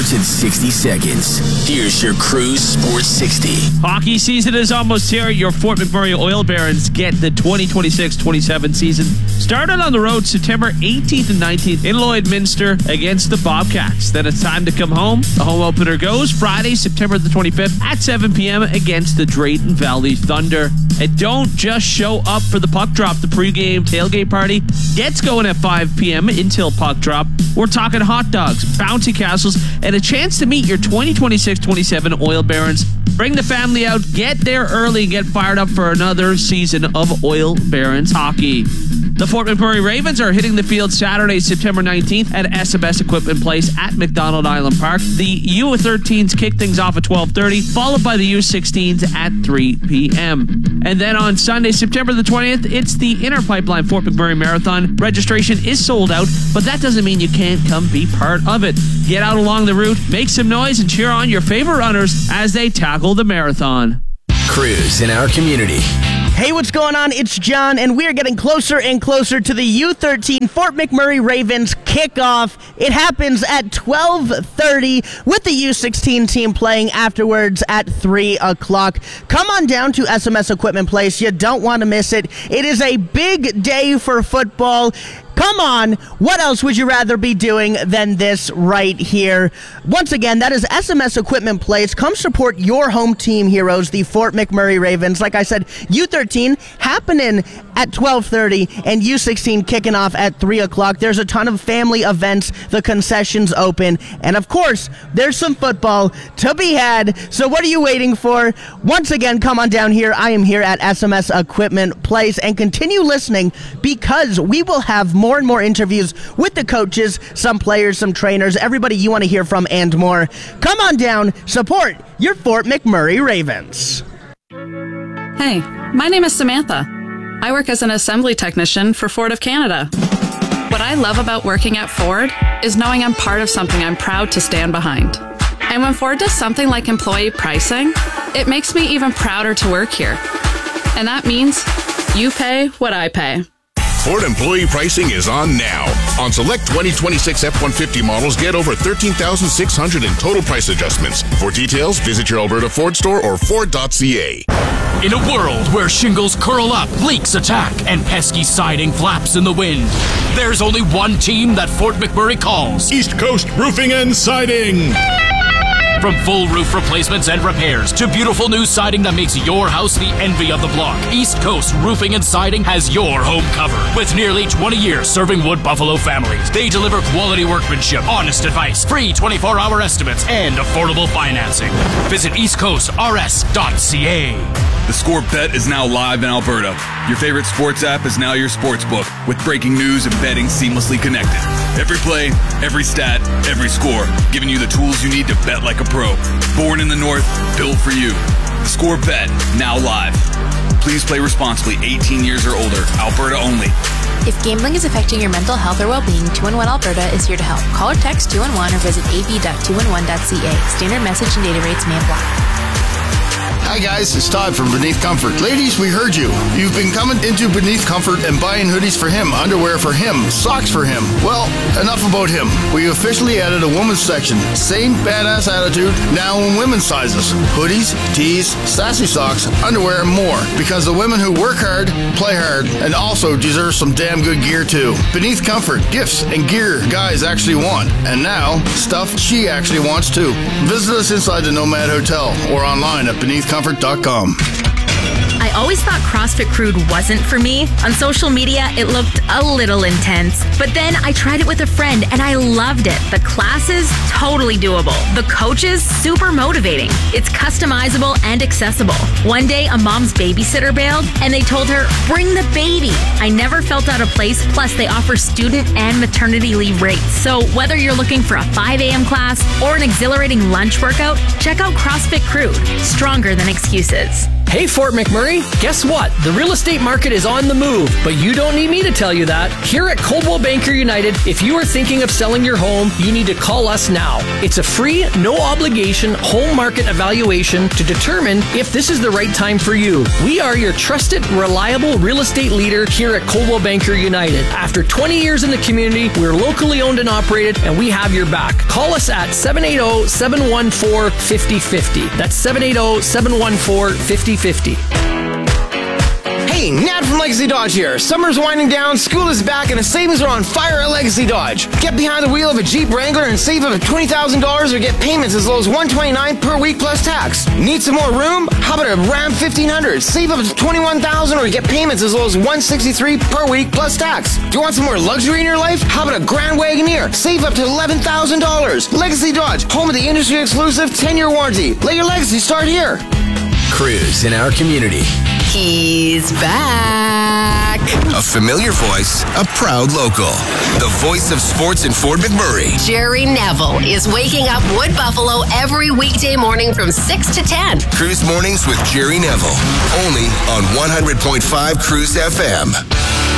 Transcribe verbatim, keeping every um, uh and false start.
starts in sixty seconds. Here's your Cruise Sports sixty. Hockey season is almost here. Your Fort McMurray Oil Barons get the twenty twenty-six twenty-seven season started on the road September eighteenth and nineteenth in Lloydminster against the Bobcats. Then it's time to come home. The home opener goes Friday, September the twenty-fifth at seven p.m. against the Drayton Valley Thunder. And don't just show up for the puck drop. The pregame tailgate party gets going at five p.m. until puck drop. We're talking hot dogs, bouncy castles, and a chance to meet your twenty twenty-six twenty-seven Oil Barons. Bring the family out, get there early, and get fired up for another season of Oil Barons hockey. The Fort McMurray Ravens are hitting the field Saturday, September nineteenth at S M S Equipment Place at McDonald Island Park. The U thirteens kick things off at twelve thirty, followed by the U sixteens at three p.m. And then on Sunday, September the twentieth, it's the Inner Pipeline Fort McMurray Marathon. Registration is sold out, but that doesn't mean you can't come be part of it. Get out along the route, make some noise, and cheer on your favorite runners as they tackle the marathon. Cruise in our community. Hey, what's going on? It's John, and we're getting closer and closer to the U thirteen Fort McMurray Ravens kickoff. It happens at twelve thirty with the U sixteen team playing afterwards at three o'clock. Come on down to S M S Equipment Place. You don't want to miss it. It is a big day for football. Come on, what else would you rather be doing than this right here? Once again, that is S M S Equipment Place. Come support your home team heroes, the Fort McMurray Ravens. Like I said, U thirteen happening at twelve thirty and U sixteen kicking off at three o'clock. There's a ton of family events, the concessions open, and of course, there's some football to be had. So what are you waiting for? Once again, come on down here. I am here at S M S Equipment Place, and continue listening because we will have more and more interviews with the coaches, some players, some trainers, everybody you want to hear from and more. Come on down, support your Fort McMurray Ravens. Hey, my name is Samantha. I work as an assembly technician for Ford of Canada. What I love about working at Ford is knowing I'm part of something I'm proud to stand behind. And when Ford does something like employee pricing, it makes me even prouder to work here. And that means you pay what I pay. Ford employee pricing is on now. On select twenty twenty-six F one fifty models, get over thirteen thousand six hundred in total price adjustments. For details, visit your Alberta Ford store or Ford dot C A. In a world where shingles curl up, leaks attack, and pesky siding flaps in the wind, there's only one team that Fort McMurray calls East Coast Roofing and Siding. From full roof replacements and repairs to beautiful new siding that makes your house the envy of the block, East Coast Roofing and Siding has your home covered. With nearly twenty years serving Wood Buffalo families, they deliver quality workmanship, honest advice, free twenty-four hour estimates, and affordable financing. Visit east coast r s dot c a. The Score Bet is now live in Alberta. Your favorite sports app is now your sports book, with breaking news and betting seamlessly connected. Every play, every stat, every score, giving you the tools you need to bet like a pro. Born in the North, built for you. Score Bet, now live. Please play responsibly, eighteen years or older, Alberta only. If gambling is affecting your mental health or well-being, two one one Alberta is here to help. Call or text two one one or visit a b dot two one one dot c a. Standard message and data rates may apply. Hi guys, it's Todd from Beneath Comfort. Ladies, we heard you. You've been coming into Beneath Comfort and buying hoodies for him, underwear for him, socks for him. Well, enough about him. We officially added a women's section. Same badass attitude, now in women's sizes. Hoodies, tees, sassy socks, underwear, and more. Because the women who work hard, play hard, and also deserve some damn good gear too. Beneath Comfort, gifts and gear guys actually want. And now, stuff she actually wants too. Visit us inside the Nomad Hotel or online at beneath comfort dot com. I always thought CrossFit Crude wasn't for me. On social media, it looked a little intense. But then I tried it with a friend and I loved it. The classes, totally doable. The coaches, super motivating. It's customizable and accessible. One day, a mom's babysitter bailed and they told her, bring the baby. I never felt out of place. Plus, they offer student and maternity leave rates. So whether you're looking for a five a.m. class or an exhilarating lunch workout, check out CrossFit Crude. Stronger than excuses. Hey, Fort McMurray, guess what? The real estate market is on the move, but you don't need me to tell you that. Here at Coldwell Banker United, if you are thinking of selling your home, you need to call us now. It's a free, no obligation home market evaluation to determine if this is the right time for you. We are your trusted, reliable real estate leader here at Coldwell Banker United. After twenty years in the community, we're locally owned and operated, and we have your back. Call us at seven eight zero, seven one four, five zero five zero. That's seven eight zero, seven one four, five zero five zero. Hey, Nat from Legacy Dodge here. Summer's winding down, school is back, and the savings are on fire at Legacy Dodge. Get behind the wheel of a Jeep Wrangler and save up to twenty thousand dollars or get payments as low as one hundred twenty-nine dollars per week plus tax. Need some more room? How about a Ram fifteen hundred? Save up to twenty-one thousand dollars or get payments as low as one hundred sixty-three dollars per week plus tax. Do you want some more luxury in your life? How about a Grand Wagoneer? Save up to eleven thousand dollars. Legacy Dodge, home of the industry-exclusive ten-year warranty. Let your legacy start here. Cruise in our community. He's back. A familiar voice, a proud local. The voice of sports in Fort McMurray. Jerry Neville is waking up Wood Buffalo every weekday morning from six to ten. Cruise Mornings with Jerry Neville. Only on one hundred point five Cruise F M.